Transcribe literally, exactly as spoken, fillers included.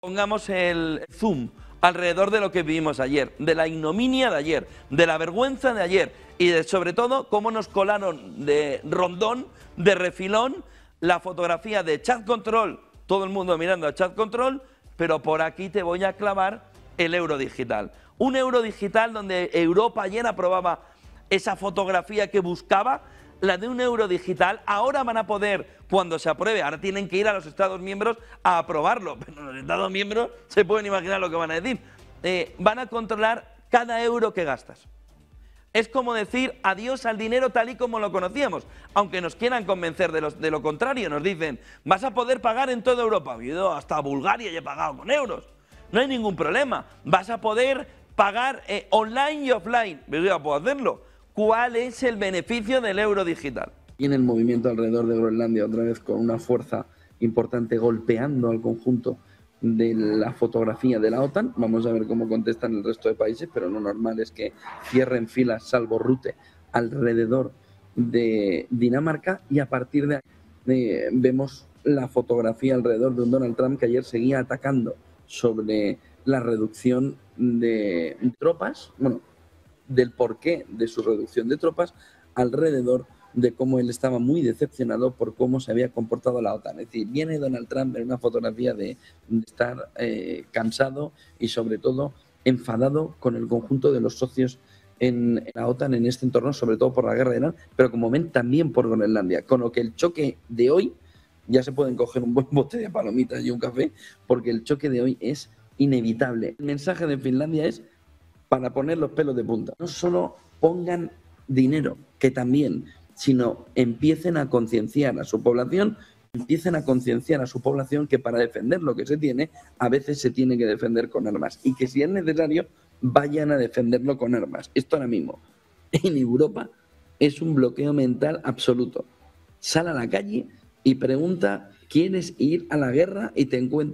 Pongamos el zoom alrededor de lo que vivimos ayer, de la ignominia de ayer, de la vergüenza de ayer y de, sobre todo, cómo nos colaron de rondón, de refilón, la fotografía de Chat Control, todo el mundo mirando a Chat Control, pero por aquí te voy a clavar el euro digital. Un euro digital donde Europa ayer aprobaba esa fotografía que buscaba, la de un euro digital. Ahora van a poder, cuando se apruebe, ahora tienen que ir a los Estados miembros a aprobarlo, pero los Estados miembros se pueden imaginar lo que van a decir. Eh, van a controlar cada euro que gastas. Es como decir adiós al dinero tal y como lo conocíamos, aunque nos quieran convencer de, los, de lo contrario. Nos dicen, vas a poder pagar en toda Europa. He ido hasta Bulgaria y he pagado con euros. No hay ningún problema. Vas a poder pagar eh, online y offline. Pero yo ya puedo hacerlo. ¿Cuál es el beneficio del euro digital? Tiene el movimiento alrededor de Groenlandia otra vez con una fuerza importante golpeando al conjunto de la fotografía de la OTAN. Vamos a ver cómo contestan el resto de países, pero lo normal es que cierren filas, salvo Rutte, alrededor de Dinamarca, y a partir de ahí eh, vemos la fotografía alrededor de un Donald Trump que ayer seguía atacando sobre la reducción de tropas, bueno, del porqué de su reducción de tropas, alrededor de cómo él estaba muy decepcionado por cómo se había comportado la OTAN. Es decir, viene Donald Trump en una fotografía de, de estar eh, cansado y sobre todo enfadado con el conjunto de los socios en, en la OTAN en este entorno, sobre todo por la guerra de Irán, pero como ven también por Groenlandia, con lo que el choque de hoy, ya se pueden coger un buen bote de palomitas y un café, porque el choque de hoy es inevitable. El mensaje de Finlandia es para poner los pelos de punta. No solo pongan dinero, que también, sino empiecen a concienciar a su población, empiecen a concienciar a su población que para defender lo que se tiene, a veces se tiene que defender con armas, y que si es necesario, vayan a defenderlo con armas. Esto ahora mismo, en Europa, es un bloqueo mental absoluto. Sal a la calle y pregunta, ¿quieres ir a la guerra? Y te encuentras